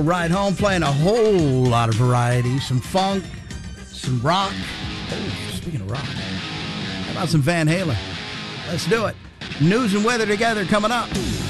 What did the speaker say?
Ride home playing a whole lot of variety. Some funk, some rock. Oh, speaking of rock, how about some Van Halen? Let's do it. News and weather together coming up.